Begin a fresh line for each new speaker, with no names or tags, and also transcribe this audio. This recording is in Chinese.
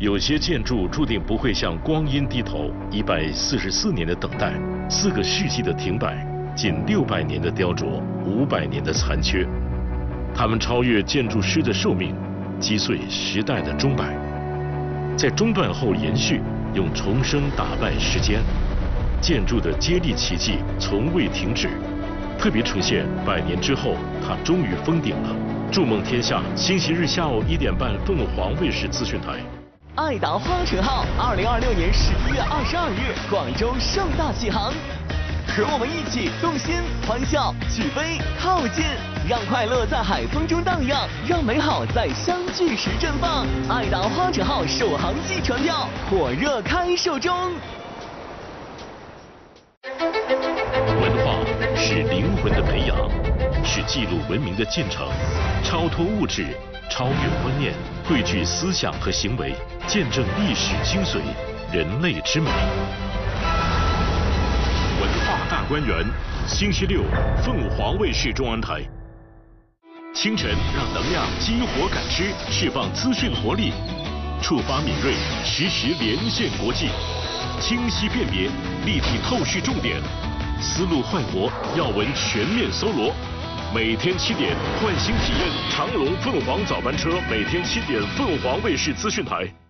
有些建筑注定不会向光阴低头，144年的等待，4个世纪的停摆，近600年的雕琢，500年的残缺。它们超越建筑师的寿命，击碎时代的钟摆，在中断后延续，用重生打败时间。建筑的接力奇迹从未停止，特别呈现100年之后，它终于封顶了。筑梦天下，星期日下午1点半，凤凰卫视资讯台。
爱达花城号2026年11月22日广州盛大启航，和我们一起动心、欢笑、起飞、靠近，让快乐在海风中荡漾，让美好在相聚时绽放。爱达花城号首航季船票火热开售中。
文化是灵魂的培养，是记录文明的进程，超脱物质，超越观念，汇聚思想和行为，见证历史精髓，人类之美。文化大观园，星期六，凤凰卫视中安台。清晨让能量激活感知，释放资讯活力，触发敏锐，实时连线国际，清晰辨别，立体透视重点，思路焕活，要闻全面搜罗。每天7点，焕新体验长龙凤凰早班车，每天7点，凤凰卫视资讯台。